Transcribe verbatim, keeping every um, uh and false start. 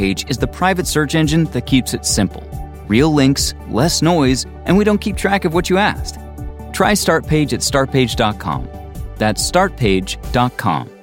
Startpage is the private search engine that keeps it simple. Real links, less noise, and we don't keep track of what you asked. Try Startpage at startpage dot com. That's startpage dot com.